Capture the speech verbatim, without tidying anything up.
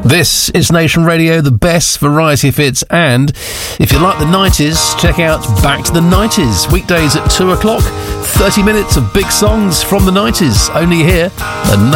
This is Nation Radio, the best variety of hits, and if you like the nineties, check out Back to the nineties, weekdays at two o'clock, thirty minutes of big songs from the nineties, only here at